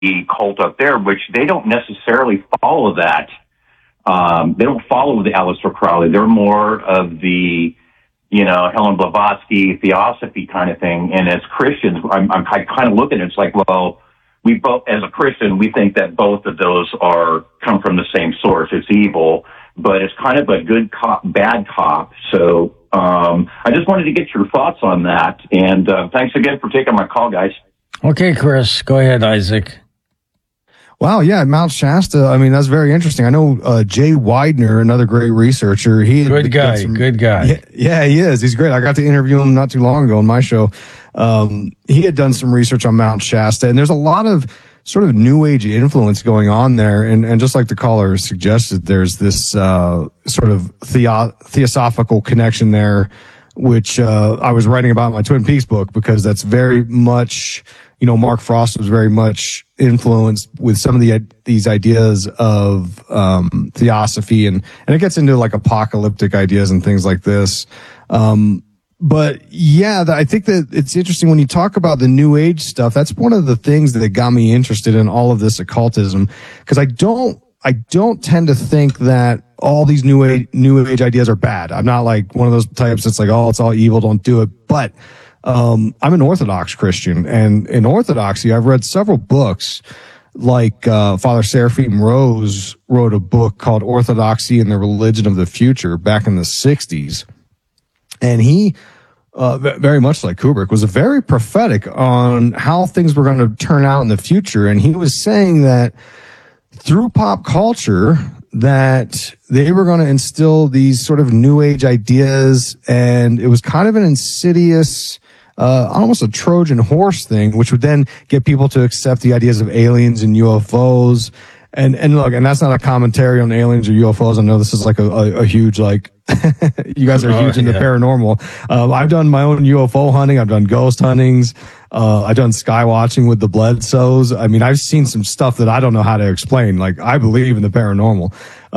cult up there, which they don't necessarily follow that. They don't follow the Aleister Crowley. They're more of the, Helen Blavatsky theosophy kind of thing. And as Christians, I'm kind of looking at it, it's like, well, we both, as a Christian, we think that both of those come from the same source. It's evil, but it's kind of a good cop, bad cop. So, I just wanted to get your thoughts on that. And, thanks again for taking my call, guys. Okay, Chris, go ahead, Isaac. Wow, yeah, Mount Shasta. I mean, that's very interesting. I know Jay Widener, another great researcher. Good guy. Yeah, he is. He's great. I got to interview him not too long ago on my show. He had done some research on Mount Shasta, and there's a lot of sort of New Age influence going on there. And just like the caller suggested, there's this sort of theosophical connection there, which I was writing about in my Twin Peaks book, because that's very much, Mark Frost was very much influenced with some of these ideas of theosophy, and it gets into like apocalyptic ideas and things like this. But yeah, I think that it's interesting when you talk about the New Age stuff. That's one of the things that got me interested in all of this occultism, because I don't tend to think that all these New Age ideas are bad. I'm not like one of those types that's like, oh, it's all evil, don't do it. But I'm an Orthodox Christian, and in Orthodoxy, I've read several books. Like Father Seraphim Rose wrote a book called Orthodoxy and the Religion of the Future back in the 60s. And he, very much like Kubrick, was very prophetic on how things were going to turn out in the future. And he was saying that through pop culture, that they were going to instill these sort of New Age ideas, and it was kind of an insidious, almost a Trojan horse thing, which would then get people to accept the ideas of aliens and UFOs. And look, and that's not a commentary on aliens or UFOs. I know this is like a huge, like, you guys are huge into paranormal. I've done my own UFO hunting. I've done ghost huntings. I've done sky watching with the Bledsoes. I mean, I've seen some stuff that I don't know how to explain. Like, I believe in the paranormal.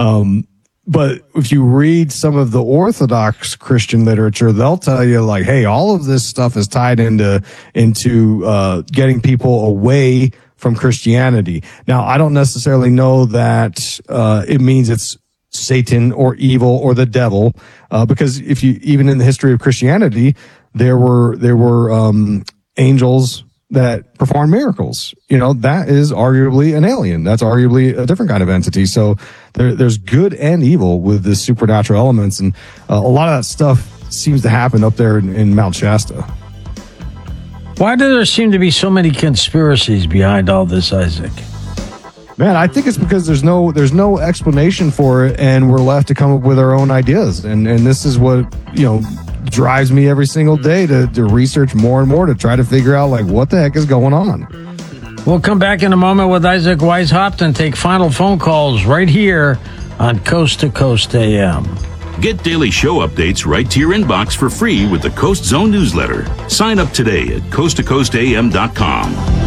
But if you read some of the Orthodox Christian literature, they'll tell you like, hey, all of this stuff is tied into getting people away from Christianity. Now, I don't necessarily know that it means it's Satan or evil or the devil, because even in the history of Christianity, there were angels that perform miracles. That is arguably an alien. That's arguably a different kind of entity. So there's good and evil with the supernatural elements, and a lot of that stuff seems to happen up there in Mount Shasta. Why do there seem to be so many conspiracies behind all this, Isaac? Man, I think it's because there's no explanation for it, and we're left to come up with our own ideas. And this is what, drives me every single day to research more and more to try to figure out, like, what the heck is going on. We'll come back in a moment with Isaac Weishaupt, take final phone calls right here on Coast to Coast AM. Get daily show updates right to your inbox for free with the Coast Zone newsletter. Sign up today at coasttocoastam.com.